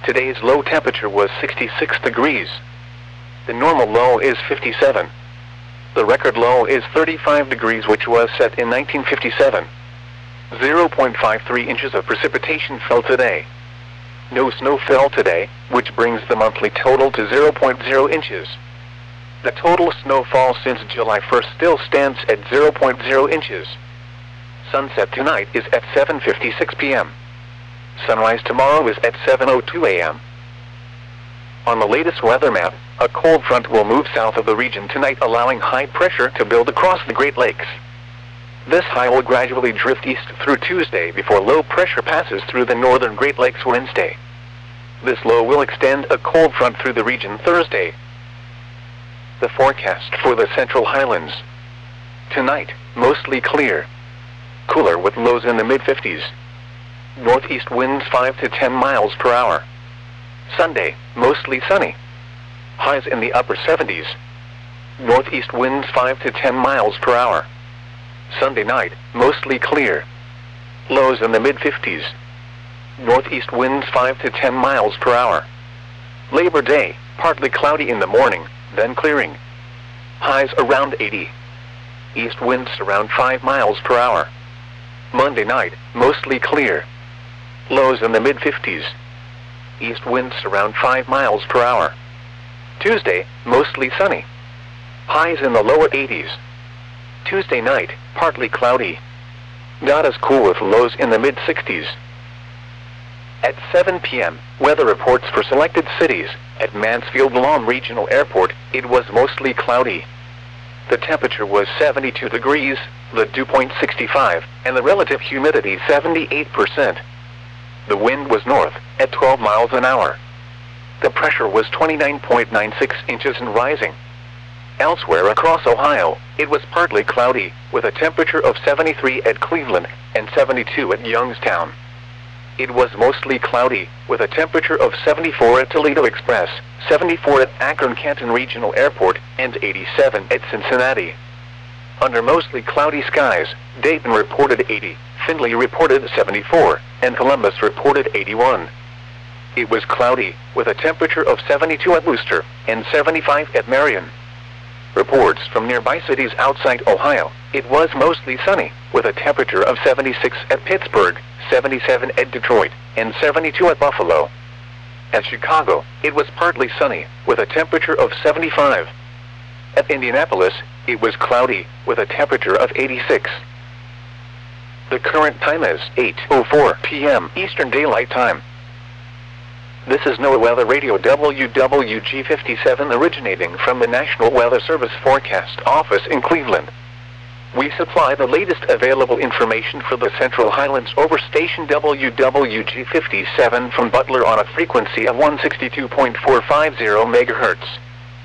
Today's low temperature was 66 degrees. The normal low is 57. The record low is 35 degrees, which was set in 1957. 0.53 inches of precipitation fell today. No snow fell today, which brings the monthly total to 0.0 inches. The total snowfall since July 1st still stands at 0.0 inches. Sunset tonight is at 7:56 p.m. Sunrise tomorrow is at 7:02 a.m. On the latest weather map, a cold front will move south of the region tonight, allowing high pressure to build across the Great Lakes. This high will gradually drift east through Tuesday before low pressure passes through the northern Great Lakes Wednesday. This low will extend a cold front through the region Thursday. The forecast for the Central Highlands. Tonight, mostly clear. Cooler with lows in the mid-50s. Northeast winds 5 to 10 miles per hour. Sunday, mostly sunny. Highs in the upper 70s. Northeast winds 5 to 10 miles per hour. Sunday night, mostly clear. Lows in the mid-50s. Northeast winds 5 to 10 miles per hour. Labor Day, partly cloudy in the morning, then clearing. Highs around 80. East winds around 5 miles per hour. Monday night, mostly clear. Lows in the mid-50s. East winds around 5 miles per hour. Tuesday, mostly sunny. Highs in the lower 80s. Tuesday night, partly cloudy. Not as cool with lows in the mid-60s. At 7 p.m., weather reports for selected cities. At Mansfield Lawn Regional Airport, it was mostly cloudy. The temperature was 72 degrees, the dew point 65, and the relative humidity 78%. The wind was north, at 12 miles an hour. The pressure was 29.96 inches and rising. Elsewhere across Ohio, it was partly cloudy, with a temperature of 73 at Cleveland and 72 at Youngstown. It was mostly cloudy, with a temperature of 74 at Toledo Express, 74 at Akron-Canton Regional Airport, and 87 at Cincinnati. Under mostly cloudy skies, Dayton reported 80, Findlay reported 74, and Columbus reported 81. It was cloudy, with a temperature of 72 at Wooster and 75 at Marion. Reports from nearby cities outside Ohio, it was mostly sunny, with a temperature of 76 at Pittsburgh, 77 at Detroit, and 72 at Buffalo. At Chicago, it was partly sunny, with a temperature of 75. At Indianapolis, it was cloudy, with a temperature of 86. The current time is 8:04 p.m. Eastern Daylight Time. This is NOAA Weather Radio WWG57 originating from the National Weather Service Forecast Office in Cleveland. We supply the latest available information for the Central Highlands over station WWG57 from Butler on a frequency of 162.450 MHz.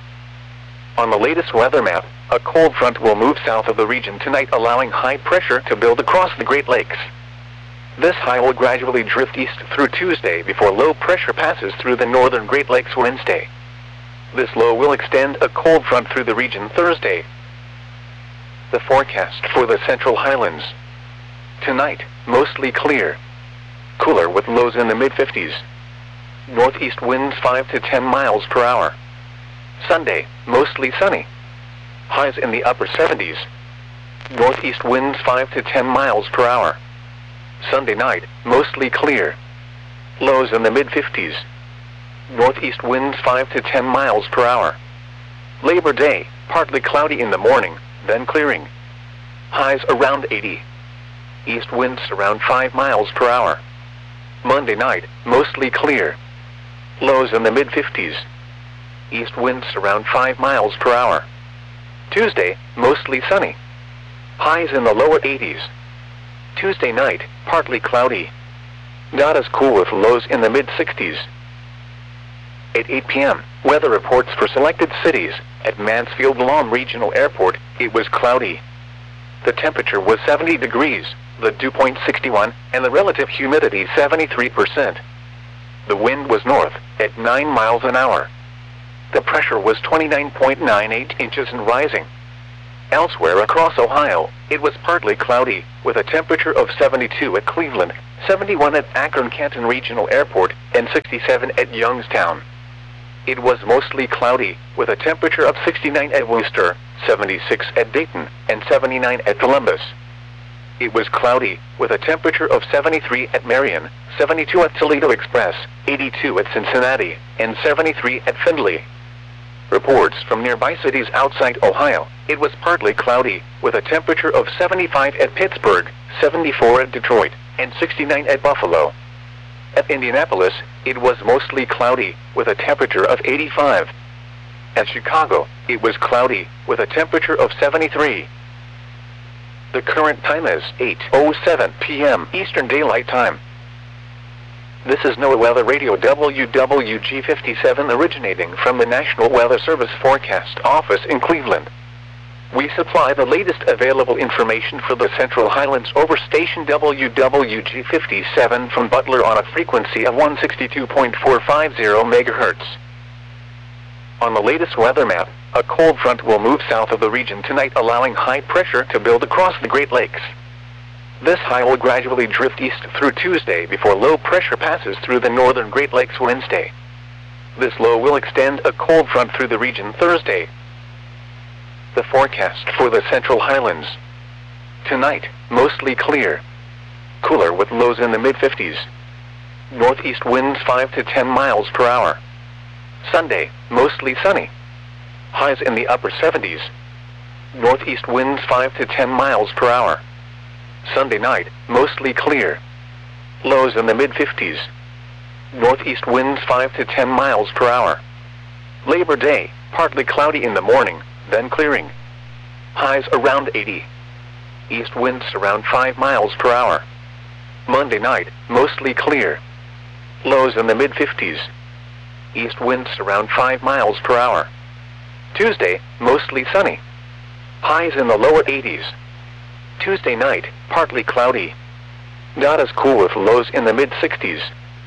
On the latest weather map, a cold front will move south of the region tonight, allowing high pressure to build across the Great Lakes. This high will gradually drift east through Tuesday before low pressure passes through the northern Great Lakes Wednesday. This low will extend a cold front through the region Thursday. The forecast for the Central Highlands. Tonight, mostly clear. Cooler with lows in the mid-50s. Northeast winds 5 to 10 miles per hour. Sunday, mostly sunny. Highs in the upper 70s. Northeast winds 5 to 10 miles per hour. Sunday night, mostly clear. Lows in the mid-50s. Northeast winds 5 to 10 miles per hour. Labor Day, partly cloudy in the morning, then clearing. Highs around 80. East winds around 5 miles per hour. Monday night, mostly clear. Lows in the mid-50s. East winds around 5 miles per hour. Tuesday, mostly sunny. Highs in the lower 80s. Tuesday night, partly cloudy. Not as cool with lows in the mid-60s. At 8 p.m., weather reports for selected cities. At Mansfield Lawn Regional Airport, it was cloudy. The temperature was 70 degrees, the dew point 61, and the relative humidity 73%. The wind was north, at 9 miles an hour. The pressure was 29.98 inches and rising. Elsewhere across Ohio, it was partly cloudy, with a temperature of 72 at Cleveland, 71 at Akron-Canton Regional Airport, and 67 at Youngstown. It was mostly cloudy, with a temperature of 69 at Worcester, 76 at Dayton, and 79 at Columbus. It was cloudy, with a temperature of 73 at Marion, 72 at Toledo Express, 82 at Cincinnati, and 73 at Findlay. Reports from nearby cities outside Ohio. It was partly cloudy, with a temperature of 75 at Pittsburgh, 74 at Detroit, and 69 at Buffalo. At Indianapolis, it was mostly cloudy, with a temperature of 85. At Chicago, it was cloudy, with a temperature of 73. The current time is 8:07 p.m. Eastern Daylight Time. This is NOAA Weather Radio WWG57 originating from the National Weather Service Forecast Office in Cleveland. We supply the latest available information for the Central Highlands over station WWG57 from Butler on a frequency of 162.450 MHz. On the latest weather map, a cold front will move south of the region tonight, allowing high pressure to build across the Great Lakes. This high will gradually drift east through Tuesday before low pressure passes through the northern Great Lakes Wednesday. This low will extend a cold front through the region Thursday. The forecast for the Central Highlands. Tonight, mostly clear. Cooler with lows in the mid-50s. Northeast winds 5 to 10 miles per hour. Sunday, mostly sunny. Highs in the upper 70s. Northeast winds 5 to 10 miles per hour. Sunday night, mostly clear. Lows in the mid-50s. Northeast winds 5 to 10 miles per hour. Labor Day, partly cloudy in the morning, then clearing. Highs around 80. East winds around 5 miles per hour. Monday night, mostly clear. Lows in the mid-50s. East winds around 5 miles per hour. Tuesday, mostly sunny. Highs in the lower 80s. Tuesday night, partly cloudy. Not as cool with lows in the mid-60s.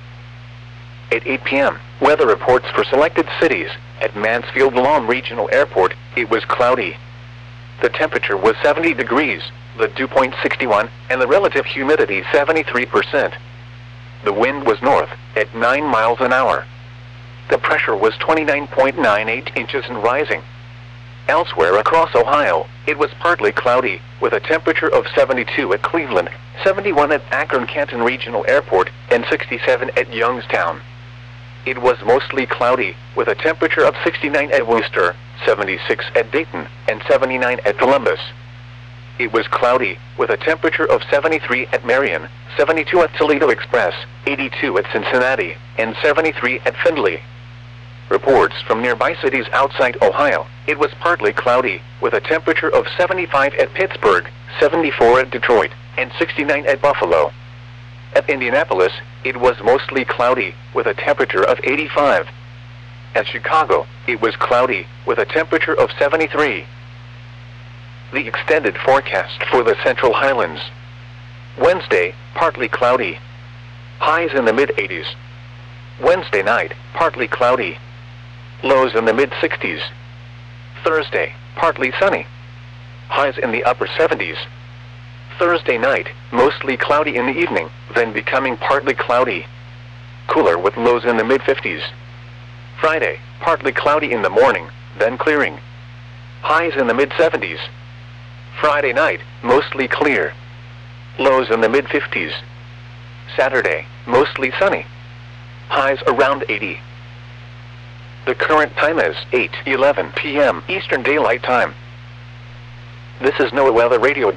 At 8 p.m., weather reports for selected cities. At Mansfield-Lom Regional Airport, it was cloudy. The temperature was 70 degrees, the dew point 61, and the relative humidity 73%. The wind was north, at 9 miles an hour. The pressure was 29.98 inches and rising. Elsewhere across Ohio, it was partly cloudy, with a temperature of 72 at Cleveland, 71 at Akron-Canton Regional Airport, and 67 at Youngstown. It was mostly cloudy, with a temperature of 69 at Worcester, 76 at Dayton, and 79 at Columbus. It was cloudy, with a temperature of 73 at Marion, 72 at Toledo Express, 82 at Cincinnati, and 73 at Findlay. Reports from nearby cities outside Ohio. It was partly cloudy, with a temperature of 75 at Pittsburgh, 74 at Detroit, and 69 at Buffalo. At Indianapolis, it was mostly cloudy, with a temperature of 85. At Chicago, it was cloudy, with a temperature of 73. The extended forecast for the Central Highlands. Wednesday, partly cloudy. Highs in the mid-80s. Wednesday night, partly cloudy. Lows in the mid-60s. Thursday, partly sunny. Highs in the upper 70s. Thursday night, mostly cloudy in the evening, then becoming partly cloudy. Cooler with lows in the mid-50s. Friday, partly cloudy in the morning, then clearing. Highs in the mid-70s. Friday night, mostly clear. Lows in the mid-50s. Saturday, mostly sunny. Highs around 80. The current time is 8:11 p.m. Eastern Daylight Time. This is NOAA Weather Radio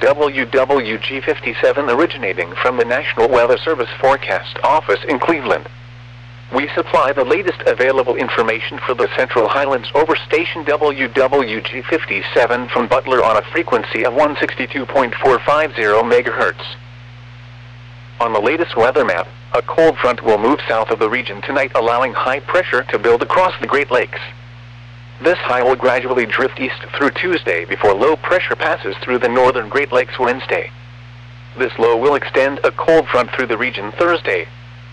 WWG57 originating from the National Weather Service Forecast Office in Cleveland. We supply the latest available information for the Central Highlands over station WWG57 from Butler on a frequency of 162.450 MHz. On the latest weather map, a cold front will move south of the region tonight, allowing high pressure to build across the Great Lakes. This high will gradually drift east through Tuesday before low pressure passes through the northern Great Lakes Wednesday. This low will extend a cold front through the region Thursday.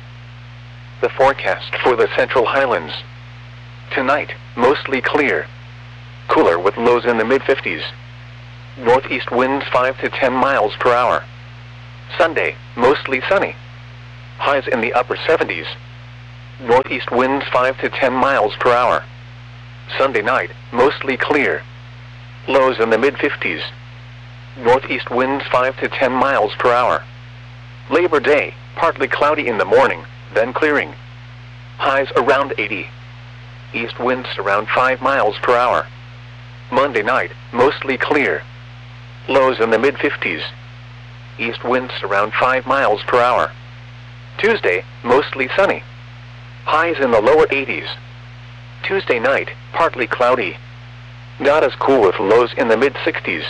The forecast for the Central Highlands. Tonight, mostly clear. Cooler with lows in the mid-50s. Northeast winds 5 to 10 miles per hour. Sunday, mostly sunny. Highs in the upper 70s. Northeast winds 5 to 10 miles per hour. Sunday night, mostly clear. Lows in the mid-50s. Northeast winds 5 to 10 miles per hour. Labor Day, partly cloudy in the morning, then clearing. Highs around 80. East winds around 5 miles per hour. Monday night, mostly clear. Lows in the mid-50s. East winds around 5 miles per hour. Tuesday, mostly sunny. Highs in the lower 80s. Tuesday night, partly cloudy. Not as cool with lows in the mid-60s.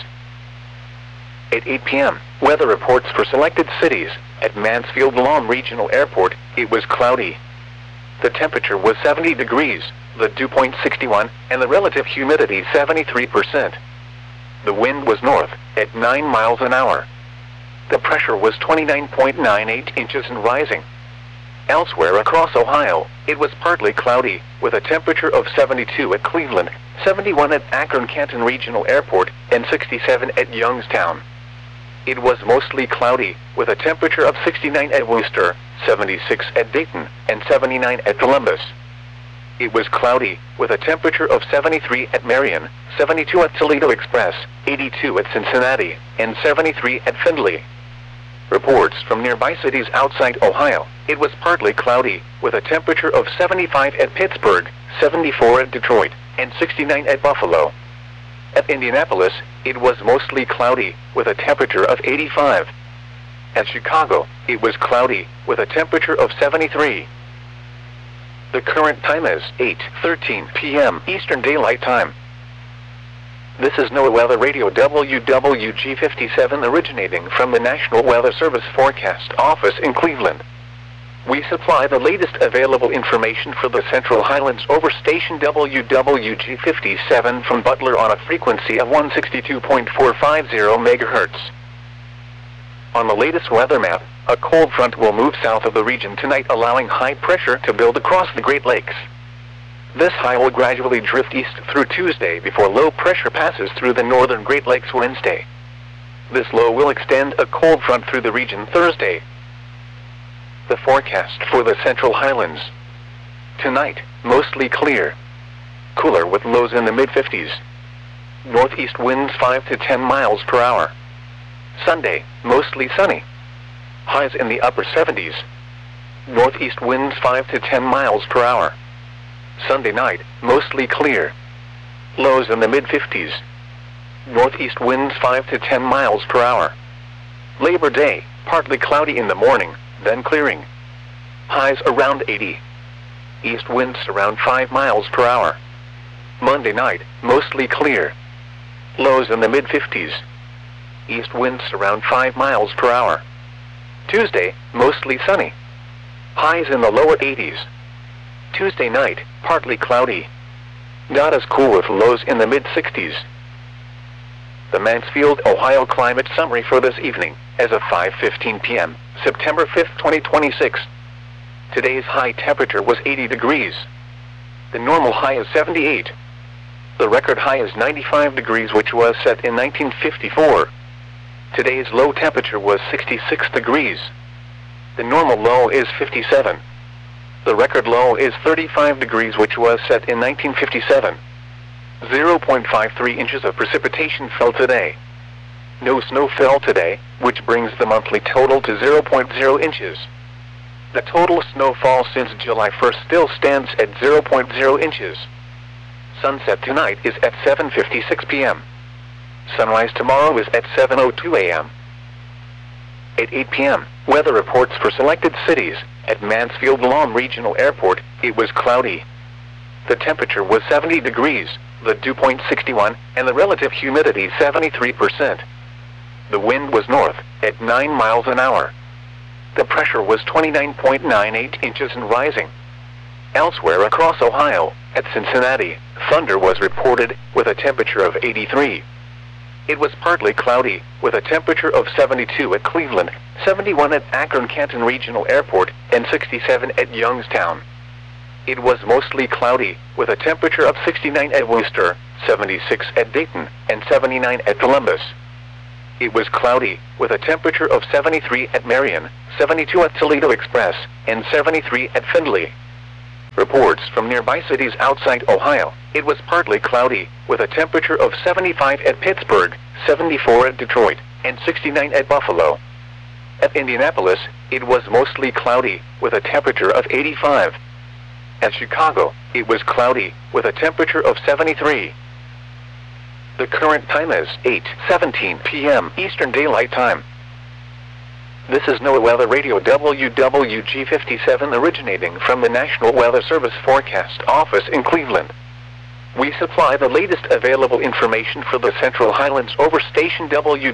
At 8 p.m., weather reports for selected cities. At Mansfield Lawn Regional Airport, it was cloudy. The temperature was 70 degrees, the dew point 61, and the relative humidity 73%. The wind was north, at 9 miles an hour. The pressure was 29.98 inches and rising. Elsewhere across Ohio, it was partly cloudy, with a temperature of 72 at Cleveland, 71 at Akron-Canton Regional Airport, and 67 at Youngstown. It was mostly cloudy, with a temperature of 69 at Worcester, 76 at Dayton, and 79 at Columbus. It was cloudy, with a temperature of 73 at Marion, 72 at Toledo Express, 82 at Cincinnati, and 73 at Findlay. Reports from nearby cities outside Ohio, it was partly cloudy, with a temperature of 75 at Pittsburgh, 74 at Detroit, and 69 at Buffalo. At Indianapolis, it was mostly cloudy, with a temperature of 85. At Chicago, it was cloudy, with a temperature of 73. The current time is 8:13 p.m. Eastern Daylight Time. This is NOAA Weather Radio WWG57 originating from the National Weather Service Forecast Office in Cleveland. We supply the latest available information for the Central Highlands over station WWG57 from Butler on a frequency of 162.450 MHz. On the latest weather map, a cold front will move south of the region tonight, allowing high pressure to build across the Great Lakes. This high will gradually drift east through Tuesday before low pressure passes through the northern Great Lakes Wednesday. This low will extend a cold front through the region Thursday. The forecast for the Central Highlands. Tonight, mostly clear. Cooler with lows in the mid-50s. Northeast winds 5 to 10 miles per hour. Sunday, mostly sunny. Highs in the upper 70s. Northeast winds 5 to 10 miles per hour. Sunday night, mostly clear. Lows in the mid-50s. Northeast winds 5 to 10 miles per hour. Labor Day, partly cloudy in the morning, then clearing. Highs around 80. East winds around 5 miles per hour. Monday night, mostly clear. Lows in the mid-50s. East winds around 5 miles per hour. Tuesday, mostly sunny. Highs in the lower 80s. Tuesday night, partly cloudy. Not as cool with lows in the mid-60s. The Mansfield, Ohio climate summary for this evening, as of 5:15 p.m., September 5, 2026. Today's high temperature was 80 degrees. The normal high is 78. The record high is 95 degrees, which was set in 1954. Today's low temperature was 66 degrees. The normal low is 57. The record low is 35 degrees, which was set in 1957. 0.53 inches of precipitation fell today. No snow fell today, which brings the monthly total to 0.0 inches. The total snowfall since July 1st still stands at 0.0 inches. Sunset tonight is at 7:56 p.m. Sunrise tomorrow is at 7:02 a.m. At 8 p.m., weather reports for selected cities. At Mansfield Lawn Regional Airport, it was cloudy. The temperature was 70 degrees, the dew point 61, and the relative humidity 73%. The wind was north, at 9 miles an hour. The pressure was 29.98 inches and rising. Elsewhere across Ohio, at Cincinnati, thunder was reported, with a temperature of 83. It was partly cloudy, with a temperature of 72 at Cleveland, 71 at Akron-Canton Regional Airport, and 67 at Youngstown. It was mostly cloudy, with a temperature of 69 at Worcester, 76 at Dayton, and 79 at Columbus. It was cloudy, with a temperature of 73 at Marion, 72 at Toledo Express, and 73 at Findlay. Reports from nearby cities outside Ohio, it was partly cloudy, with a temperature of 75 at Pittsburgh, 74 at Detroit, and 69 at Buffalo. At Indianapolis, it was mostly cloudy, with a temperature of 85. At Chicago, it was cloudy, with a temperature of 73. The current time is 8:17 p.m. Eastern Daylight Time. This is NOAA Weather Radio WWG57 originating from the National Weather Service Forecast Office in Cleveland. We supply the latest available information for the Central Highlands over station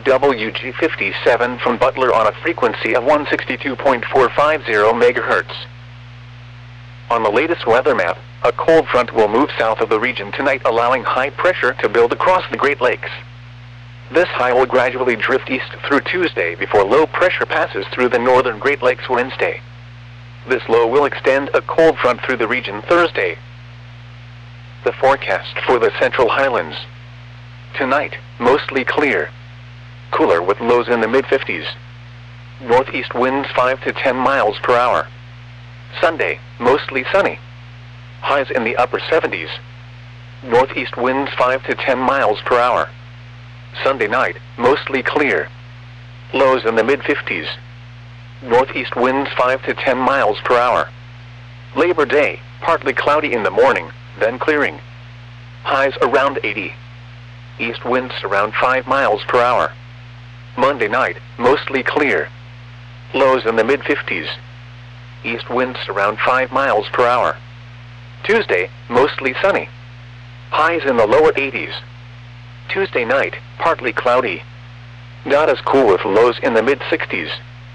WWG57 from Butler on a frequency of 162.450 MHz. On the latest weather map, a cold front will move south of the region tonight, allowing high pressure to build across the Great Lakes. This high will gradually drift east through Tuesday before low pressure passes through the northern Great Lakes Wednesday. This low will extend a cold front through the region Thursday. The forecast for the Central Highlands. Tonight, mostly clear. Cooler with lows in the mid-50s. Northeast winds 5 to 10 miles per hour. Sunday, mostly sunny. Highs in the upper 70s. Northeast winds 5 to 10 miles per hour. Sunday night, mostly clear. Lows in the mid-50s. Northeast winds 5 to 10 miles per hour. Labor Day, partly cloudy in the morning, then clearing. Highs around 80. East winds around 5 miles per hour. Monday night, mostly clear. Lows in the mid-50s. East winds around 5 miles per hour. Tuesday, mostly sunny. Highs in the lower 80s. Tuesday night, partly cloudy. Not as cool with lows in the mid-60s.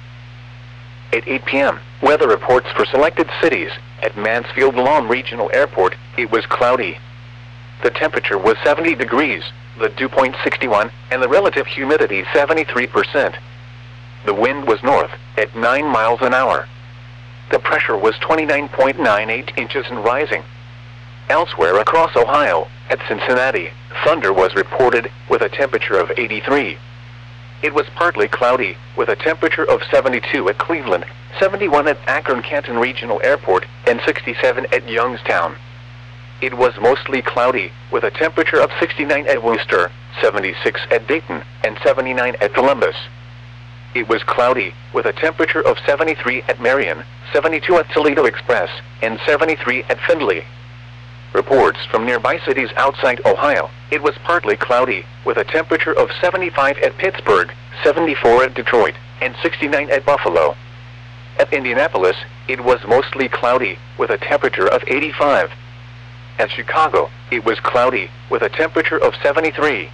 At 8 p.m., weather reports for selected cities. At Mansfield Lawn Regional Airport, it was cloudy. The temperature was 70 degrees, the dew point 61, and the relative humidity 73%. The wind was north, at 9 miles an hour. The pressure was 29.98 inches and rising. Elsewhere across Ohio, at Cincinnati, thunder was reported, with a temperature of 83. It was partly cloudy, with a temperature of 72 at Cleveland, 71 at Akron-Canton Regional Airport, and 67 at Youngstown. It was mostly cloudy, with a temperature of 69 at Worcester, 76 at Dayton, and 79 at Columbus. It was cloudy, with a temperature of 73 at Marion, 72 at Toledo Express, and 73 at Findlay. Reports from nearby cities outside Ohio, it was partly cloudy, with a temperature of 75 at Pittsburgh, 74 at Detroit, and 69 at Buffalo. At Indianapolis, it was mostly cloudy, with a temperature of 85. At Chicago, it was cloudy, with a temperature of 73.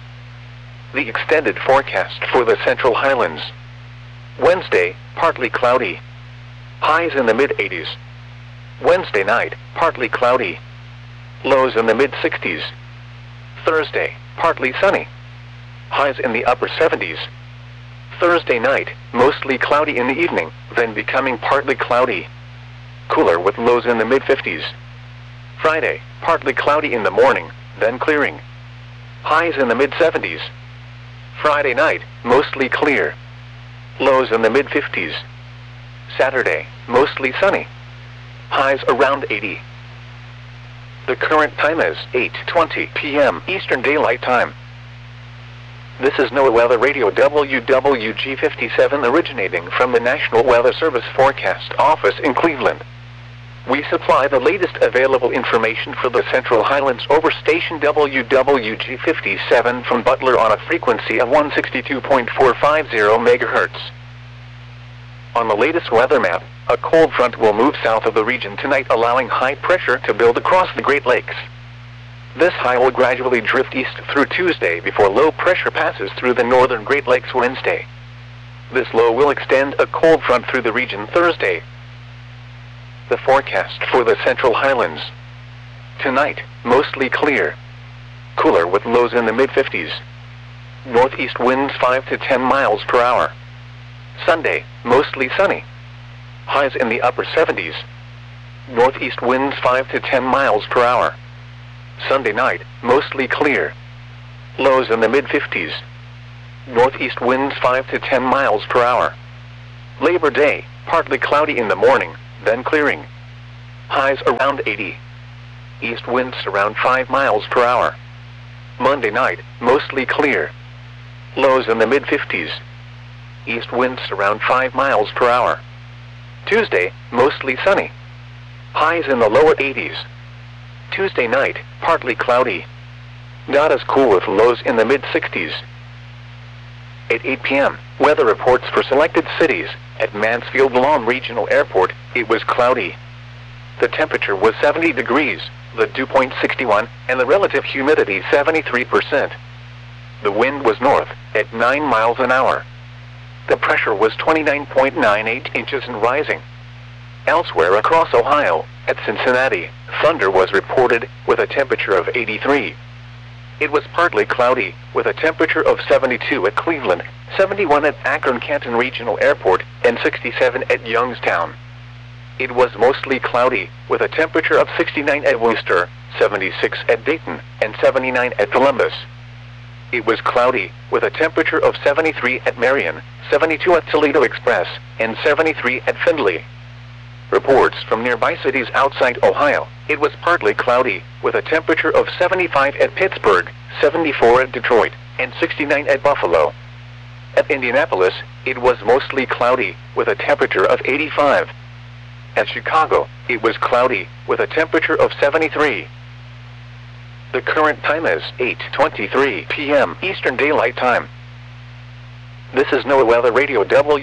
The extended forecast for the Central Highlands. Wednesday, partly cloudy. Highs in the mid-80s. Wednesday night, partly cloudy. Lows in the mid-60s. Thursday, partly sunny. Highs in the upper 70s. Thursday night, mostly cloudy in the evening, then becoming partly cloudy. Cooler with lows in the mid-50s. Friday, partly cloudy in the morning, then clearing. Highs in the mid-70s. Friday night, mostly clear. Lows in the mid-50s. Saturday, mostly sunny. Highs around 80. The current time is 8:20 p.m. Eastern Daylight Time. This is NOAA Weather Radio WWG57 originating from the National Weather Service Forecast Office in Cleveland. We supply the latest available information for the Central Highlands over station WWG57 from Butler on a frequency of 162.450 MHz. On the latest weather map, a cold front will move south of the region tonight, allowing high pressure to build across the Great Lakes. This high will gradually drift east through Tuesday before low pressure passes through the northern Great Lakes Wednesday. This low will extend a cold front through the region Thursday. The forecast for the Central Highlands. Tonight, mostly clear. Cooler with lows in the mid-50s. Northeast winds 5 to 10 miles per hour. Sunday, mostly sunny. Highs in the upper 70s. Northeast winds 5 to 10 miles per hour. Sunday night, mostly clear. Lows in the mid-50s. Northeast winds 5 to 10 miles per hour. Labor Day, partly cloudy in the morning, then clearing. Highs around 80. East winds around 5 miles per hour. Monday night, mostly clear. Lows in the mid-50s. East winds around 5 miles per hour. Tuesday, mostly sunny. Highs in the lower 80s. Tuesday night, partly cloudy. Not as cool with lows in the mid-60s. At 8 p.m., weather reports for selected cities. At Mansfield Lawn Regional Airport, it was cloudy. The temperature was 70 degrees, the dew point 61, and the relative humidity 73%. The wind was north, at 9 miles an hour. The pressure was 29.98 inches and rising. Elsewhere across Ohio, at Cincinnati, thunder was reported, with a temperature of 83. It was partly cloudy, with a temperature of 72 at Cleveland, 71 at Akron-Canton Regional Airport, and 67 at Youngstown. It was mostly cloudy, with a temperature of 69 at Worcester, 76 at Dayton, and 79 at Columbus. It was cloudy, with a temperature of 73 at Marion, 72 at Toledo Express, and 73 at Findlay. Reports from nearby cities outside Ohio, it was partly cloudy, with a temperature of 75 at Pittsburgh, 74 at Detroit, and 69 at Buffalo. At Indianapolis, it was mostly cloudy, with a temperature of 85. At Chicago, it was cloudy, with a temperature of 73. The current time is 8:23 p.m. Eastern Daylight Time. This is NOAA Weather Radio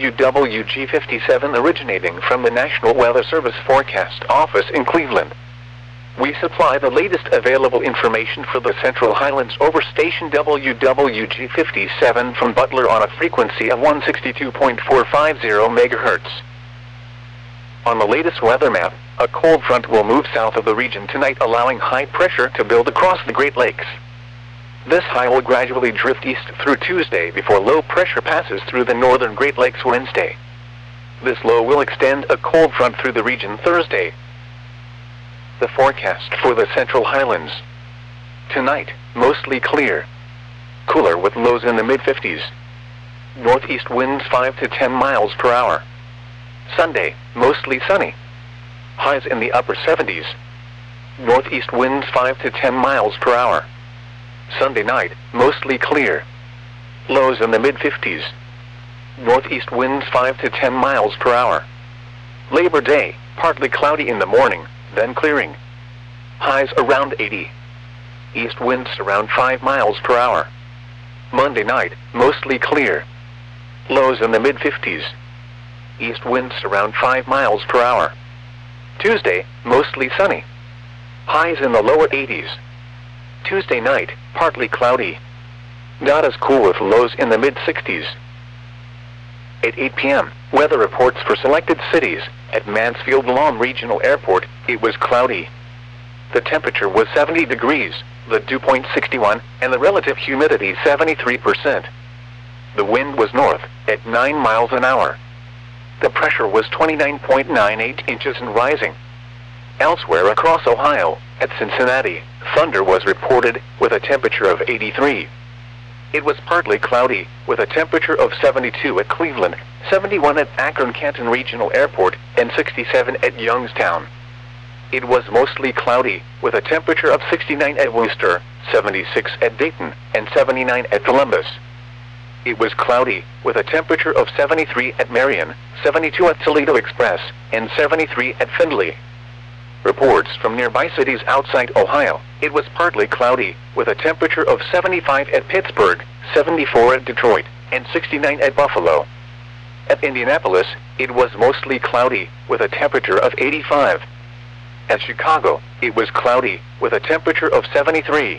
WWG57 originating from the National Weather Service Forecast Office in Cleveland. We supply the latest available information for the Central Highlands over station WWG57 from Butler on a frequency of 162.450 MHz. On the latest weather map, a cold front will move south of the region tonight, allowing high pressure to build across the Great Lakes. This high will gradually drift east through Tuesday before low pressure passes through the northern Great Lakes Wednesday. This low will extend a cold front through the region Thursday. The forecast for the Central Highlands. Tonight, mostly clear. Cooler with lows in the mid-50s. Northeast winds 5 to 10 miles per hour. Sunday, mostly sunny. Highs in the upper 70s. Northeast winds 5 to 10 miles per hour. Sunday night, mostly clear. Lows in the mid-50s. Northeast winds 5 to 10 miles per hour. Labor Day, partly cloudy in the morning, then clearing. Highs around 80. East winds around 5 miles per hour. Monday night, mostly clear. Lows in the mid-50s. East winds around 5 miles per hour. Tuesday, mostly sunny. Highs in the lower 80s. Tuesday night, partly cloudy. Not as cool with lows in the mid-60s. At 8 p.m., weather reports for selected cities. At Mansfield Lawn Regional Airport, it was cloudy. The temperature was 70 degrees, the dew point 61, and the relative humidity 73%. The wind was north, at 9 miles an hour. The pressure was 29.98 inches and rising. Elsewhere across Ohio, at Cincinnati, thunder was reported, with a temperature of 83. It was partly cloudy, with a temperature of 72 at Cleveland, 71 at Akron-Canton Regional Airport, and 67 at Youngstown. It was mostly cloudy, with a temperature of 69 at Worcester, 76 at Dayton, and 79 at Columbus. It was cloudy, with a temperature of 73 at Marion, 72 at Toledo Express, and 73 at Findlay. Reports from nearby cities outside Ohio, it was partly cloudy, with a temperature of 75 at Pittsburgh, 74 at Detroit, and 69 at Buffalo. At Indianapolis, it was mostly cloudy, with a temperature of 85. At Chicago, it was cloudy, with a temperature of 73.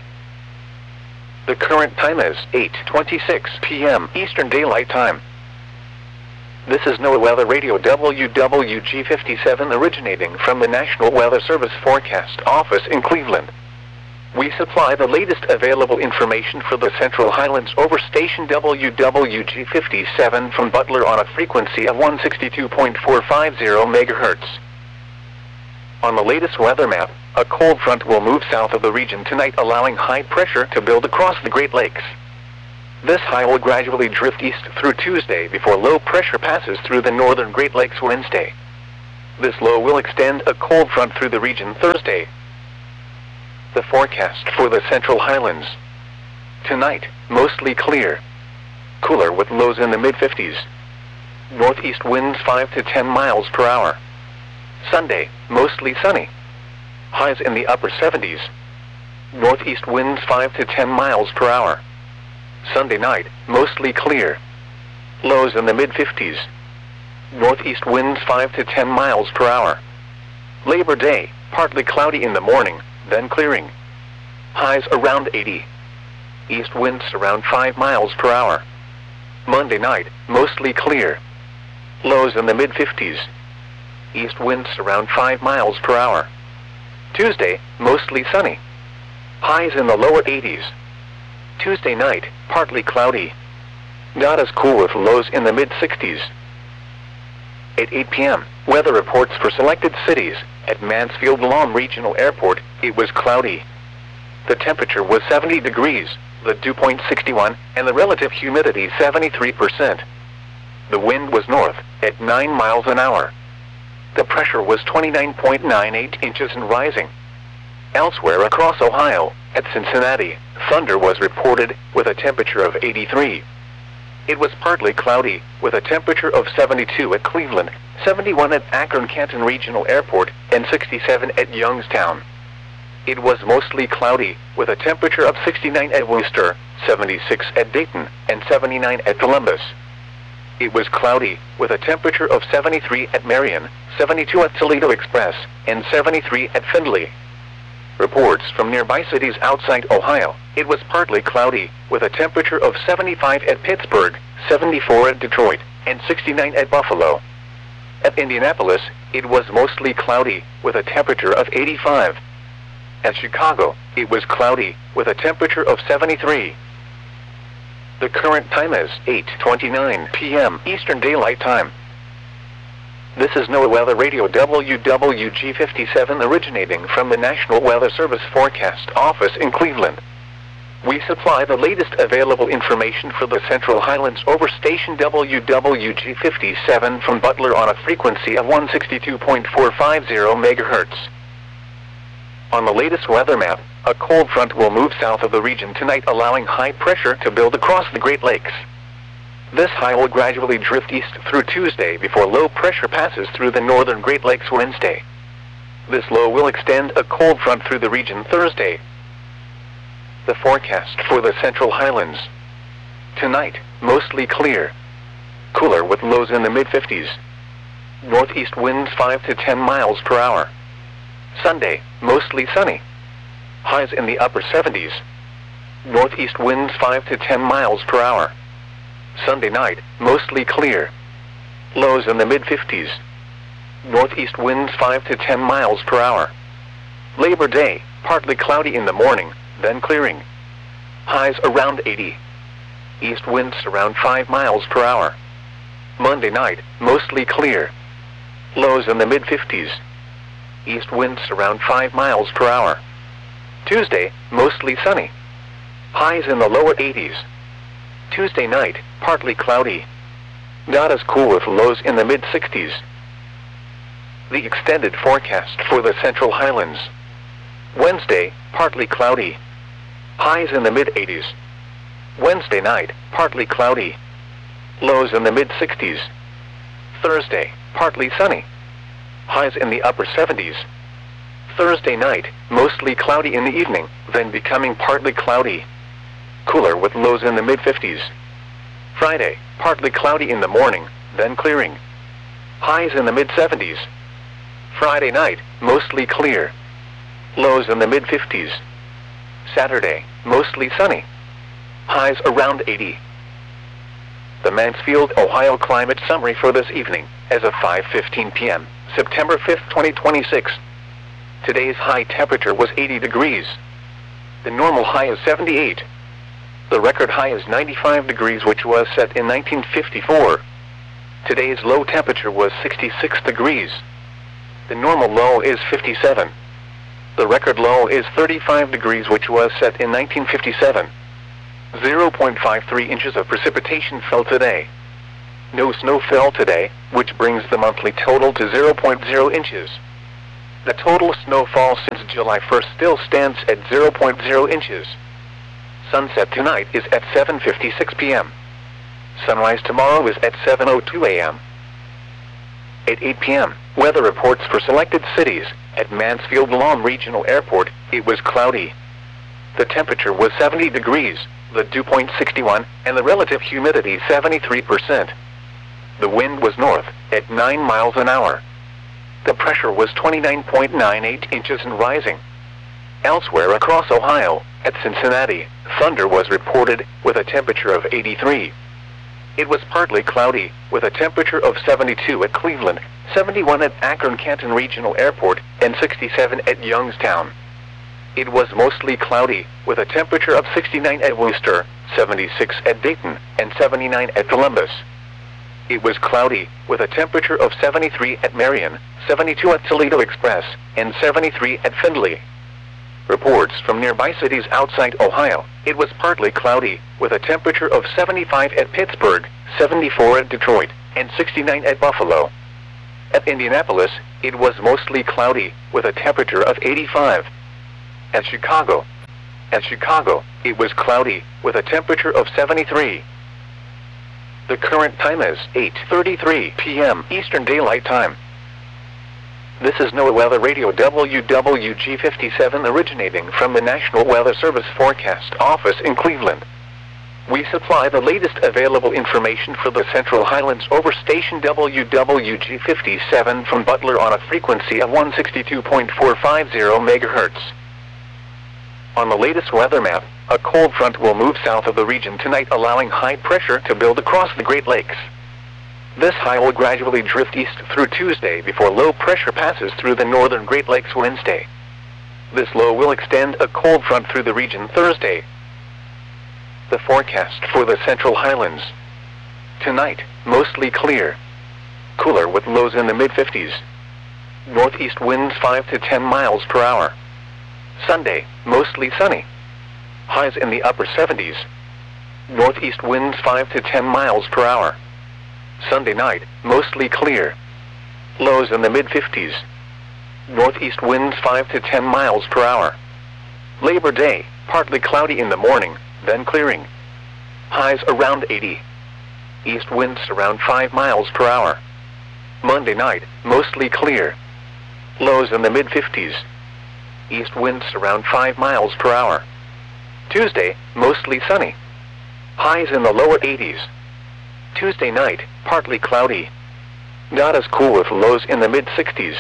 The current time is 8:26 p.m. Eastern Daylight Time. This is NOAA Weather Radio WWG57 originating from the National Weather Service Forecast Office in Cleveland. We supply the latest available information for the Central Highlands over station WWG57 from Butler on a frequency of 162.450 MHz. On the latest weather map, a cold front will move south of the region tonight, allowing high pressure to build across the Great Lakes. This high will gradually drift east through Tuesday before low pressure passes through the northern Great Lakes Wednesday. This low will extend a cold front through the region Thursday. The forecast for the Central Highlands. Tonight, mostly clear. Cooler with lows in the mid-50s. Northeast winds 5 to 10 miles per hour. Sunday, mostly sunny. Highs in the upper 70s. Northeast winds 5 to 10 miles per hour. Sunday night, mostly clear. Lows in the mid-50s. Northeast winds 5 to 10 miles per hour. Labor Day, partly cloudy in the morning, then clearing. Highs around 80. East winds around 5 miles per hour. Monday night, mostly clear. Lows in the mid-50s. East winds around 5 miles per hour. Tuesday, mostly sunny. Highs in the lower 80s. Tuesday night, partly cloudy. Not as cool with lows in the mid-60s. At 8 p.m., weather reports for selected cities. At Mansfield Lahm Regional Airport, it was cloudy. The temperature was 70 degrees, the dew point 61, and the relative humidity 73%. The wind was north, at 9 miles an hour. The pressure was 29.98 inches and rising. Elsewhere across Ohio, at Cincinnati, thunder was reported, with a temperature of 83. It was partly cloudy, with a temperature of 72 at Cleveland, 71 at Akron-Canton Regional Airport, and 67 at Youngstown. It was mostly cloudy, with a temperature of 69 at Worcester, 76 at Dayton, and 79 at Columbus. It was cloudy, with a temperature of 73 at Marion, 72 at Toledo Express, and 73 at Findlay. Reports from nearby cities outside Ohio, it was partly cloudy, with a temperature of 75 at Pittsburgh, 74 at Detroit, and 69 at Buffalo. At Indianapolis, it was mostly cloudy, with a temperature of 85. At Chicago, it was cloudy, with a temperature of 73. The current time is 8:29 p.m. Eastern Daylight Time. This is NOAA Weather Radio WWG57 originating from the National Weather Service Forecast Office in Cleveland. We supply the latest available information for the Central Highlands over station WWG57 from Butler on a frequency of 162.450 MHz. On the latest weather map, a cold front will move south of the region tonight, allowing high pressure to build across the Great Lakes. This high will gradually drift east through Tuesday before low pressure passes through the northern Great Lakes Wednesday. This low will extend a cold front through the region Thursday. The forecast for the Central Highlands. Tonight, mostly clear. Cooler with lows in the mid-50s. Northeast winds 5 to 10 miles per hour. Sunday, mostly sunny. Highs in the upper 70s. Northeast winds 5 to 10 miles per hour. Sunday night, mostly clear. Lows in the mid-50s. Northeast winds 5 to 10 miles per hour. Labor Day, partly cloudy in the morning, then clearing. Highs around 80. East winds around 5 miles per hour. Monday night, mostly clear. Lows in the mid-50s. East winds around 5 miles per hour. Tuesday, mostly sunny. Highs in the lower 80s. Tuesday night, partly cloudy. Not as cool with lows in the mid-60s. The extended forecast for the Central Highlands. Wednesday, partly cloudy. Highs in the mid-80s. Wednesday night, partly cloudy. Lows in the mid-60s. Thursday, partly sunny. Highs in the upper 70s. Thursday night, mostly cloudy in the evening, then becoming partly cloudy. Cooler with lows in the mid-50s. Friday, partly cloudy in the morning, then clearing. Highs in the mid-70s. Friday night, mostly clear. Lows in the mid-50s. Saturday, mostly sunny. Highs around 80. The Mansfield, Ohio climate summary for this evening, as of 5:15 p.m., September 5th, 2026. Today's high temperature was 80 degrees. The normal high is 78. The record high is 95 degrees, which was set in 1954. Today's low temperature was 66 degrees. The normal low is 57. The record low is 35 degrees, which was set in 1957. 0.53 inches of precipitation fell today. No snow fell today, which brings the monthly total to 0.0 inches. The total snowfall since July 1st still stands at 0.0 inches. Sunset tonight is at 7:56 p.m. Sunrise tomorrow is at 7:02 a.m. At 8 p.m., weather reports for selected cities. At Mansfield Lawn Regional Airport, it was cloudy. The temperature was 70 degrees, the dew point 61, and the relative humidity 73%. The wind was north, at 9 miles an hour. The pressure was 29.98 inches and rising. Elsewhere across Ohio, at Cincinnati, thunder was reported, with a temperature of 83. It was partly cloudy, with a temperature of 72 at Cleveland, 71 at Akron-Canton Regional Airport, and 67 at Youngstown. It was mostly cloudy, with a temperature of 69 at Worcester, 76 at Dayton, and 79 at Columbus. It was cloudy, with a temperature of 73 at Marion, 72 at Toledo Express, and 73 at Findlay. Reports from nearby cities outside Ohio, it was partly cloudy, with a temperature of 75 at Pittsburgh, 74 at Detroit, and 69 at Buffalo. At Indianapolis, it was mostly cloudy, with a temperature of 85. At Chicago, it was cloudy, with a temperature of 73. The current time is 8:33 p.m. Eastern Daylight Time. This is NOAA Weather Radio WWG57 originating from the National Weather Service Forecast Office in Cleveland. We supply the latest available information for the Central Highlands over station WWG57 from Butler on a frequency of 162.450 MHz. On the latest weather map, a cold front will move south of the region tonight, allowing high pressure to build across the Great Lakes. This high will gradually drift east through Tuesday before low pressure passes through the northern Great Lakes Wednesday. This low will extend a cold front through the region Thursday. The forecast for the Central Highlands. Tonight, mostly clear. Cooler with lows in the mid-50s. Northeast winds 5 to 10 miles per hour. Sunday, mostly sunny. Highs in the upper 70s. Northeast winds 5 to 10 miles per hour. Sunday night, mostly clear. Lows in the mid-50s. Northeast winds 5 to 10 miles per hour. Labor Day, partly cloudy in the morning, then clearing. Highs around 80. East winds around 5 miles per hour. Monday night, mostly clear. Lows in the mid-50s. East winds around 5 miles per hour. Tuesday, mostly sunny. Highs in the lower 80s. Tuesday night, partly cloudy. Not as cool with lows in the mid-60s.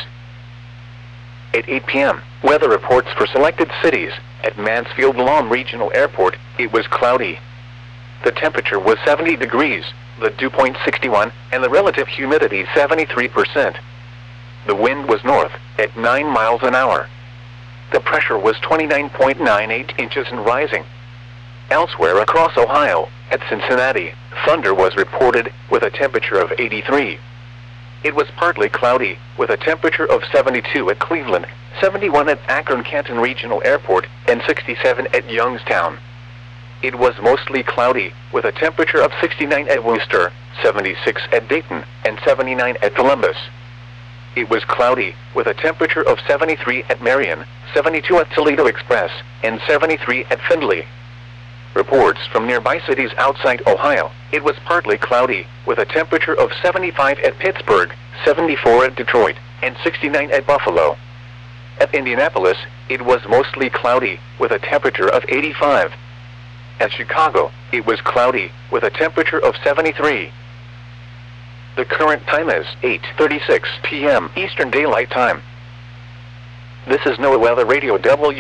At 8 p.m., weather reports for selected cities. At Mansfield Lawn Regional Airport, it was cloudy. The temperature was 70 degrees, the dew point 61, and the relative humidity 73%. The wind was north, at 9 miles an hour. The pressure was 29.98 inches and rising. Elsewhere across Ohio, at Cincinnati, thunder was reported, with a temperature of 83. It was partly cloudy, with a temperature of 72 at Cleveland, 71 at Akron-Canton Regional Airport, and 67 at Youngstown. It was mostly cloudy, with a temperature of 69 at Worcester, 76 at Dayton, and 79 at Columbus. It was cloudy, with a temperature of 73 at Marion, 72 at Toledo Express, and 73 at Findlay. Reports from nearby cities outside Ohio, it was partly cloudy, with a temperature of 75 at Pittsburgh, 74 at Detroit, and 69 at Buffalo. At Indianapolis, it was mostly cloudy, with a temperature of 85. At Chicago, it was cloudy, with a temperature of 73. The current time is 8:36 p.m. Eastern Daylight Time. This is NOAA Weather Radio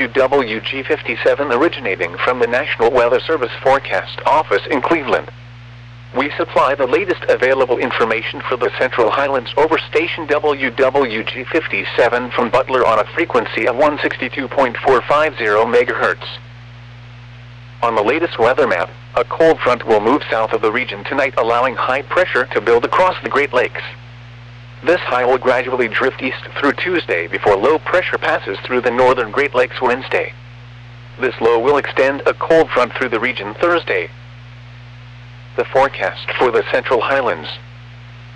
WWG57 originating from the National Weather Service Forecast Office in Cleveland. We supply the latest available information for the Central Highlands over station WWG57 from Butler on a frequency of 162.450 MHz. On the latest weather map, a cold front will move south of the region tonight, allowing high pressure to build across the Great Lakes. This high will gradually drift east through Tuesday before low pressure passes through the northern Great Lakes Wednesday. This low will extend a cold front through the region Thursday. The forecast for the Central Highlands.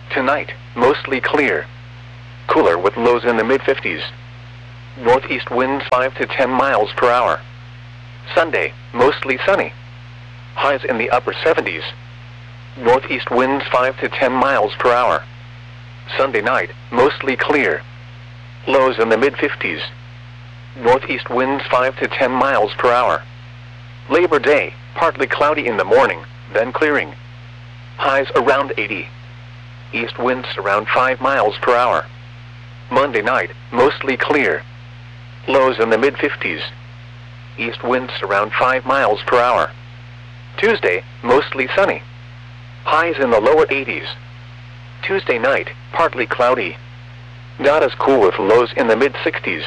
Tonight, mostly clear. Cooler with lows in the mid-50s. Northeast winds 5 to 10 miles per hour. Sunday, mostly sunny. Highs in the upper 70s. Northeast winds 5 to 10 miles per hour. Sunday night, mostly clear. Lows in the mid-50s. Northeast winds 5 to 10 miles per hour. Labor Day, partly cloudy in the morning, then clearing. Highs around 80. East winds around 5 miles per hour. Monday night, mostly clear. Lows in the mid-50s. East winds around 5 miles per hour. Tuesday, mostly sunny. Highs in the lower 80s. Tuesday night, partly cloudy. Not as cool with lows in the mid-60s.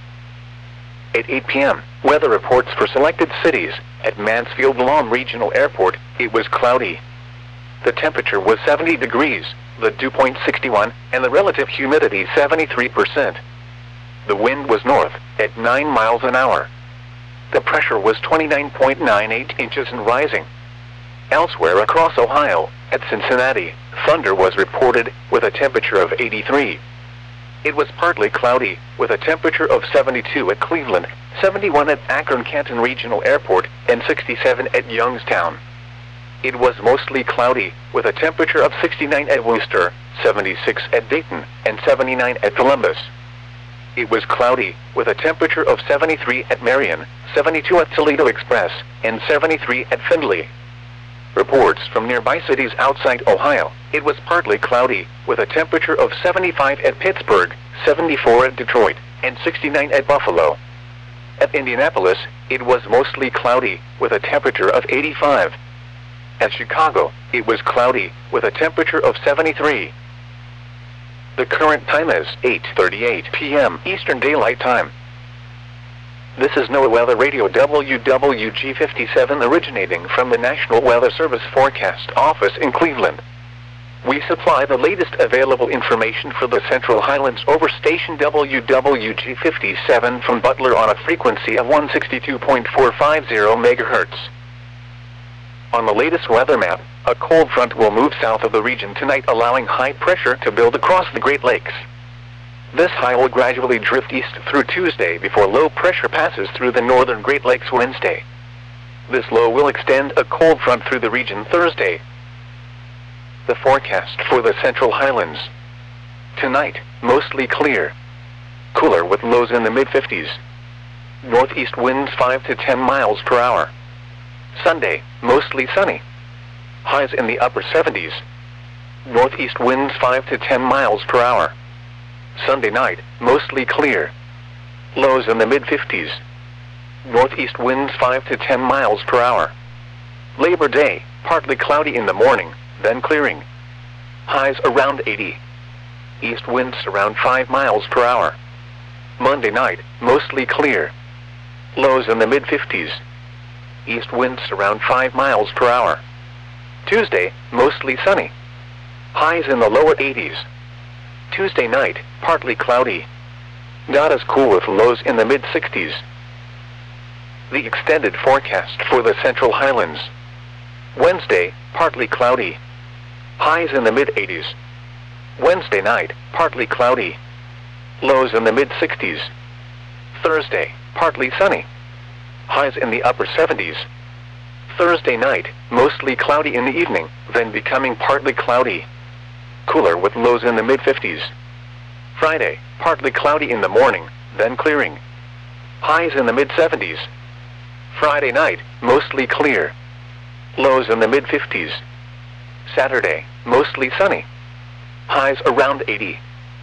At 8 p.m., weather reports for selected cities. At Mansfield Lawn Regional Airport, it was cloudy. The temperature was 70 degrees, the dew point 61, and the relative humidity 73%. The wind was north, at 9 miles an hour. The pressure was 29.98 inches and rising. Elsewhere across Ohio, at Cincinnati, thunder was reported, with a temperature of 83. It was partly cloudy, with a temperature of 72 at Cleveland, 71 at Akron-Canton Regional Airport, and 67 at Youngstown. It was mostly cloudy, with a temperature of 69 at Worcester, 76 at Dayton, and 79 at Columbus. It was cloudy, with a temperature of 73 at Marion, 72 at Toledo Express, and 73 at Findlay. Reports from nearby cities outside Ohio, it was partly cloudy, with a temperature of 75 at Pittsburgh, 74 at Detroit, and 69 at Buffalo. At Indianapolis, it was mostly cloudy, with a temperature of 85. At Chicago, it was cloudy, with a temperature of 73. The current time is 8:38 p.m. Eastern Daylight Time. This is NOAA Weather Radio WWG57 originating from the National Weather Service Forecast Office in Cleveland. We supply the latest available information for the Central Highlands over station WWG57 from Butler on a frequency of 162.450 MHz. On the latest weather map, a cold front will move south of the region tonight, allowing high pressure to build across the Great Lakes. This high will gradually drift east through Tuesday before low pressure passes through the northern Great Lakes Wednesday. This low will extend a cold front through the region Thursday. The forecast for the Central Highlands. Tonight, mostly clear. Cooler with lows in the mid-50s. Northeast winds 5 to 10 miles per hour. Sunday, mostly sunny. Highs in the upper 70s. Northeast winds 5 to 10 miles per hour. Sunday night, mostly clear. Lows in the mid-50s. Northeast winds 5 to 10 miles per hour. Labor Day, partly cloudy in the morning, then clearing. Highs around 80. East winds around 5 miles per hour. Monday night, mostly clear. Lows in the mid-50s. East winds around 5 miles per hour. Tuesday, mostly sunny. Highs in the lower 80s. Tuesday night, partly cloudy. Not as cool with lows in the mid-60s. The extended forecast for the Central Highlands. Wednesday, partly cloudy. Highs in the mid-80s. Wednesday night, partly cloudy. Lows in the mid-60s. Thursday, partly sunny. Highs in the upper 70s. Thursday night, mostly cloudy in the evening, then becoming partly cloudy. Cooler with lows in the mid-50s. Friday, partly cloudy in the morning, then clearing. Highs in the mid-70s. Friday night, mostly clear. Lows in the mid-50s. Saturday, mostly sunny. Highs around 80.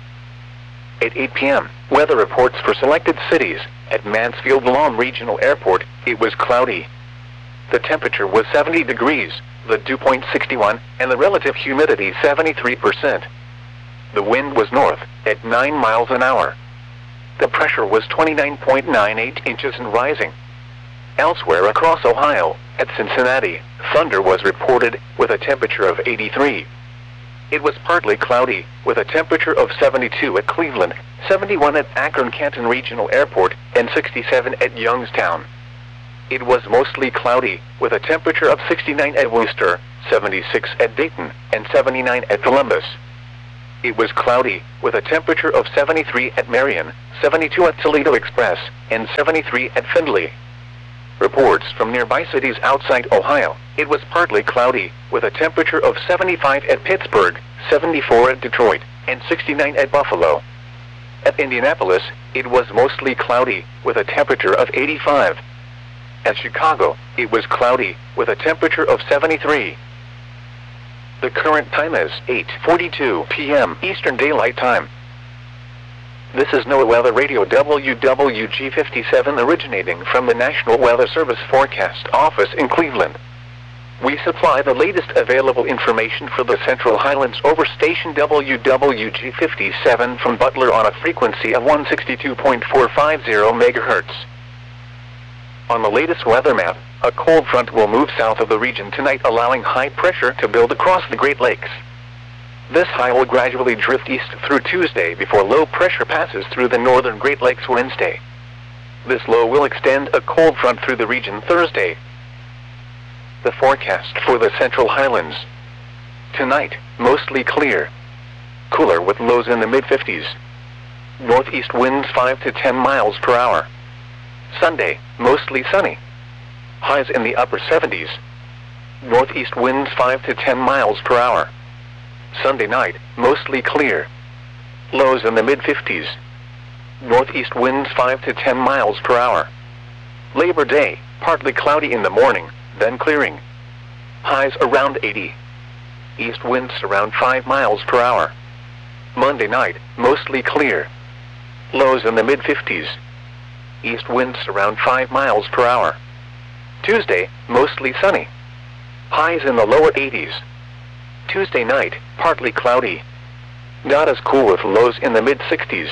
At 8 p.m., weather reports for selected cities. At Mansfield Lawn Regional Airport, it was cloudy. The temperature was 70 degrees, the dew point 61, and the relative humidity 73%. The wind was north, at 9 miles an hour. The pressure was 29.98 inches and rising. Elsewhere across Ohio, at Cincinnati, thunder was reported, with a temperature of 83. It was partly cloudy, with a temperature of 72 at Cleveland, 71 at Akron-Canton Regional Airport, and 67 at Youngstown. It was mostly cloudy, with a temperature of 69 at Worcester, 76 at Dayton, and 79 at Columbus. it was cloudy, with a temperature of 73 at Marion, 72 at Toledo Express, and 73 at Findlay. Reports from nearby cities outside Ohio, it was partly cloudy, with a temperature of 75 at Pittsburgh, 74 at Detroit, and 69 at Buffalo. At Indianapolis, it was mostly cloudy, with a temperature of 85. At Chicago, it was cloudy, with a temperature of 73. The current time is 8:42 p.m. Eastern Daylight Time. This is NOAA Weather Radio WWG57 originating from the National Weather Service Forecast Office in Cleveland. We supply the latest available information for the Central Highlands over station WWG57 from Butler on a frequency of 162.450 MHz. On the latest weather map, a cold front will move south of the region tonight, allowing high pressure to build across the Great Lakes. This high will gradually drift east through Tuesday before low pressure passes through the northern Great Lakes Wednesday. This low will extend a cold front through the region Thursday. The forecast for the Central Highlands. Tonight, mostly clear. Cooler with lows in the mid-50s. Northeast winds 5 to 10 miles per hour. Sunday, mostly sunny. Highs in the upper 70s. Northeast winds 5 to 10 miles per hour. Sunday night, mostly clear. Lows in the mid-50s. Northeast winds 5 to 10 miles per hour. Labor Day, partly cloudy in the morning, then clearing. Highs around 80. East winds around 5 miles per hour. Monday night, mostly clear. Lows in the mid-50s. East winds around 5 miles per hour. Tuesday, mostly sunny. Highs in the lower 80s. Tuesday night, partly cloudy. Not as cool with lows in the mid-60s.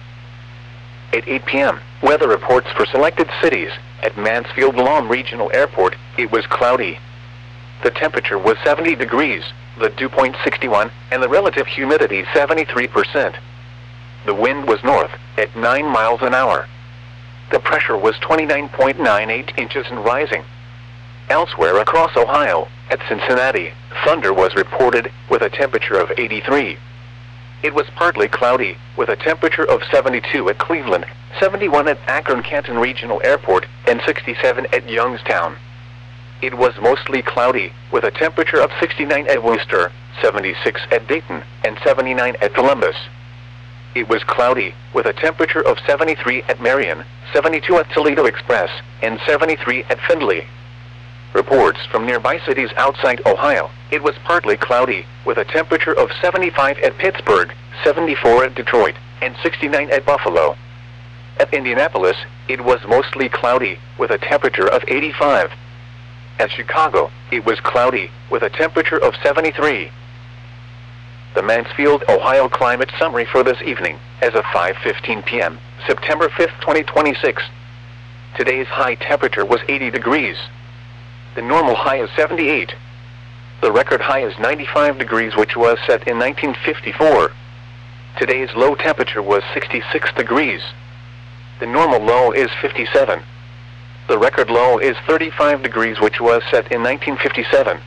At 8 p.m., weather reports for selected cities. At Mansfield-Lom Regional Airport, it was cloudy. The temperature was 70 degrees, the dew point 61, and the relative humidity 73%. The wind was north, at 9 miles an hour. The pressure was 29.98 inches and rising. Elsewhere across Ohio, at Cincinnati, thunder was reported, with a temperature of 83. It was partly cloudy, with a temperature of 72 at Cleveland, 71 at Akron-Canton Regional Airport, and 67 at Youngstown. It was mostly cloudy, with a temperature of 69 at Worcester, 76 at Dayton, and 79 at Columbus. It was cloudy, with a temperature of 73 at Marion, 72 at Toledo Express, and 73 at Findlay. Reports from nearby cities outside Ohio, it was partly cloudy, with a temperature of 75 at Pittsburgh, 74 at Detroit, and 69 at Buffalo. At Indianapolis, it was mostly cloudy, with a temperature of 85. At Chicago, it was cloudy, with a temperature of 73. The Mansfield, Ohio climate summary for this evening, as of 5:15 p.m., September 5, 2026. Today's high temperature was 80 degrees. The normal high is 78. The record high is 95 degrees, which was set in 1954. Today's low temperature was 66 degrees. The normal low is 57. The record low is 35 degrees, which was set in 1957.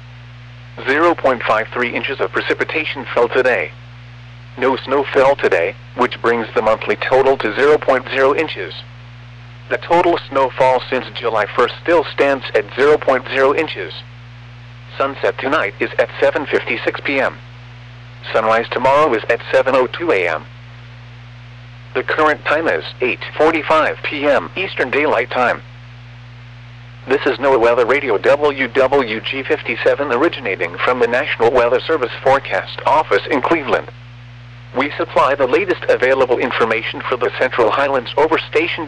0.53 inches of precipitation fell today. No snow fell today, which brings the monthly total to 0.0 inches. The total snowfall since July 1st still stands at 0.0 inches. Sunset tonight is at 7:56 p.m. Sunrise tomorrow is at 7:02 a.m. The current time is 8:45 p.m. Eastern Daylight Time. This is NOAA Weather Radio WWG57 originating from the National Weather Service Forecast Office in Cleveland. We supply the latest available information for the Central Highlands over station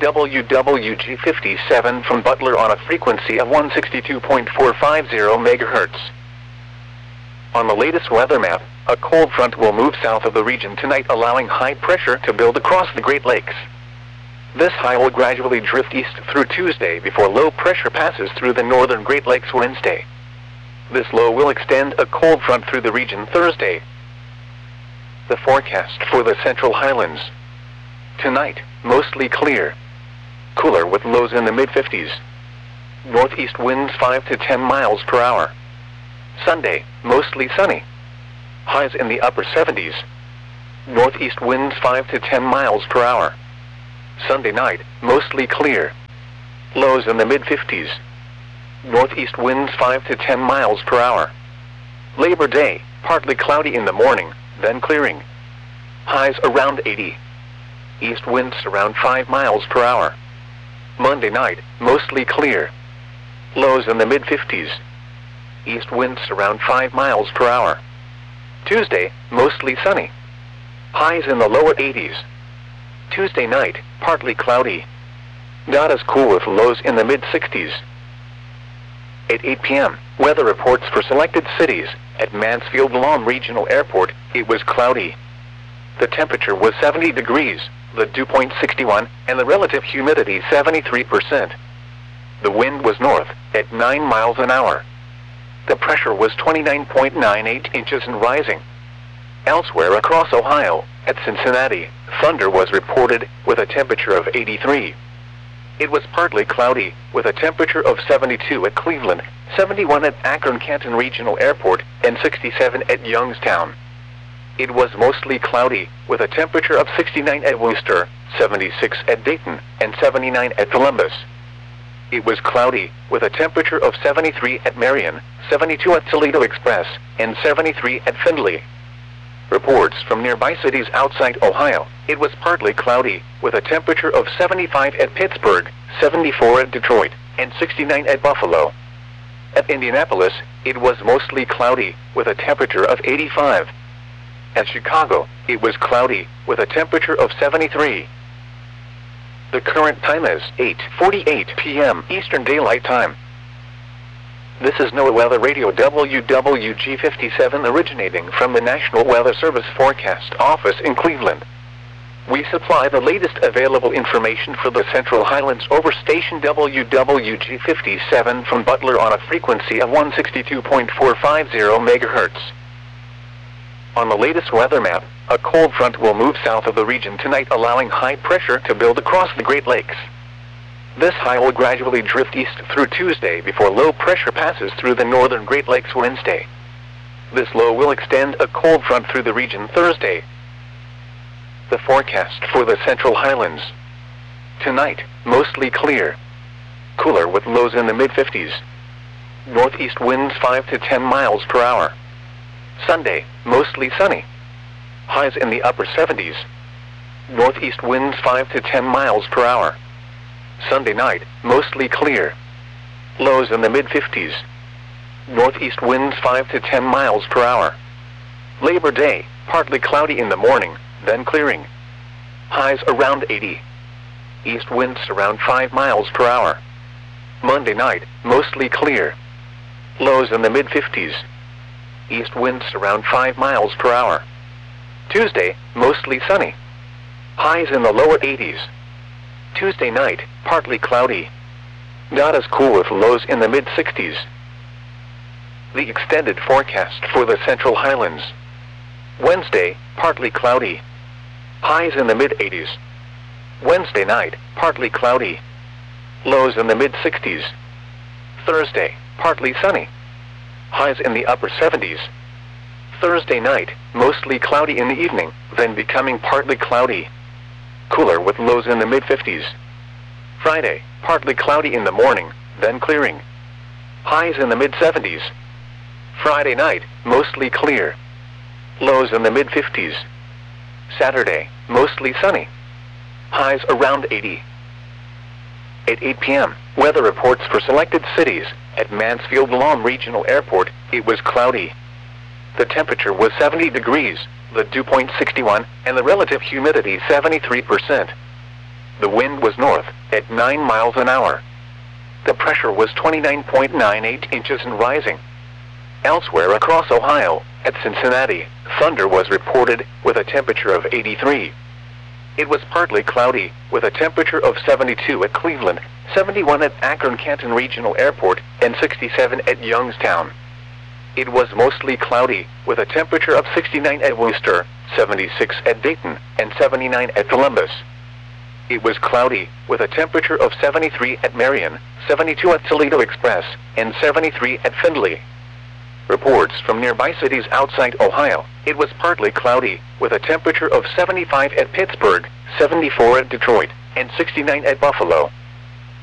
WWG57 from Butler on a frequency of 162.450 MHz. On the latest weather map, a cold front will move south of the region tonight, allowing high pressure to build across the Great Lakes. This high will gradually drift east through Tuesday before low pressure passes through the northern Great Lakes Wednesday. This low will extend a cold front through the region Thursday. The forecast for the Central Highlands. Tonight, mostly clear. Cooler with lows in the mid-50s. Northeast winds 5 to 10 miles per hour. Sunday, mostly sunny. Highs in the upper 70s. Northeast winds 5 to 10 miles per hour. Sunday night, mostly clear. Lows in the mid-50s. Northeast winds 5 to 10 miles per hour. Labor Day, partly cloudy in the morning, then clearing. Highs around 80. East winds around 5 miles per hour. Monday night, mostly clear. Lows in the mid-50s. East winds around 5 miles per hour. Tuesday, mostly sunny. Highs in the lower 80s. Tuesday night, partly cloudy. Not as cool with lows in the mid-60s. At 8 p.m., weather reports for selected cities. At Mansfield Lahm Regional Airport, it was cloudy. The temperature was 70 degrees, the dew point 61, and the relative humidity 73%. The wind was north, at 9 miles an hour. The pressure was 29.98 inches and rising. Elsewhere across Ohio, at Cincinnati, thunder was reported, with a temperature of 83. It was partly cloudy, with a temperature of 72 at Cleveland, 71 at Akron-Canton Regional Airport, and 67 at Youngstown. It was mostly cloudy, with a temperature of 69 at Worcester, 76 at Dayton, and 79 at Columbus. It was cloudy, with a temperature of 73 at Marion, 72 at Toledo Express, and 73 at Findlay. Reports from nearby cities outside Ohio, it was partly cloudy, with a temperature of 75 at Pittsburgh, 74 at Detroit, and 69 at Buffalo. At Indianapolis, it was mostly cloudy, with a temperature of 85. At Chicago, it was cloudy, with a temperature of 73. The current time is 8:48 p.m. Eastern Daylight Time. This is NOAA Weather Radio WWG57 originating from the National Weather Service Forecast Office in Cleveland. We supply the latest available information for the Central Highlands over station WWG57 from Butler on a frequency of 162.450 MHz. On the latest weather map, a cold front will move south of the region tonight, allowing high pressure to build across the Great Lakes. This high will gradually drift east through Tuesday before low pressure passes through the northern Great Lakes Wednesday. This low will extend a cold front through the region Thursday. The forecast for the Central Highlands. Tonight, mostly clear. Cooler with lows in the mid-50s. Northeast winds 5 to 10 miles per hour. Sunday, mostly sunny. Highs in the upper 70s. Northeast winds 5 to 10 miles per hour. Sunday night, mostly clear. Lows in the mid-50s. Northeast winds 5 to 10 miles per hour. Labor Day, partly cloudy in the morning, then clearing. Highs around 80. East winds around 5 miles per hour. Monday night, mostly clear. Lows in the mid-50s. East winds around 5 miles per hour. Tuesday, mostly sunny. Highs in the lower 80s. Tuesday night, partly cloudy. Not as cool with lows in the mid-60s. The extended forecast for the Central Highlands. Wednesday, partly cloudy. Highs in the mid-80s. Wednesday night, partly cloudy. Lows in the mid-60s. Thursday, partly sunny. Highs in the upper 70s. Thursday night, mostly cloudy in the evening, then becoming partly cloudy. Cooler with lows in the mid-50s. Friday, partly cloudy in the morning, then clearing. Highs in the mid-70s. Friday night, mostly clear. Lows in the mid-50s. Saturday, mostly sunny. Highs around 80. At 8 p.m., weather reports for selected cities. At Mansfield Lahm Regional Airport, it was cloudy. The temperature was 70 degrees, the dew point 61, and the relative humidity 73%. The wind was north, at 9 miles an hour. The pressure was 29.98 inches and rising. Elsewhere across Ohio, at Cincinnati, thunder was reported, with a temperature of 83. It was partly cloudy, with a temperature of 72 at Cleveland, 71 at Akron-Canton Regional Airport, and 67 at Youngstown. It was mostly cloudy, with a temperature of 69 at Worcester, 76 at Dayton, and 79 at Columbus. It was cloudy, with a temperature of 73 at Marion, 72 at Toledo Express, and 73 at Findlay. Reports from nearby cities outside Ohio, it was partly cloudy, with a temperature of 75 at Pittsburgh, 74 at Detroit, and 69 at Buffalo.